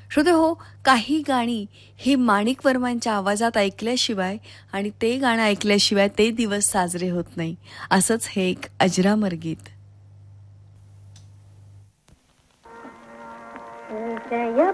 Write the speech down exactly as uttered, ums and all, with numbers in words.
श्रोते हो, काही गाणी ही माणिक वर्मांच्या आवाजात ऐकल्याशिवाय आणि ते गाणं ऐकल्याशिवाय ते दिवस साजरे होत नाही. असंच हे एक अजरामर गीत. जय